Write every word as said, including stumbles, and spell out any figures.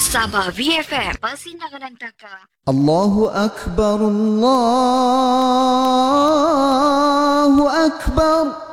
Sabah V F M, Persimpangan Antaka. Allahu Akbar, Allahu Akbar.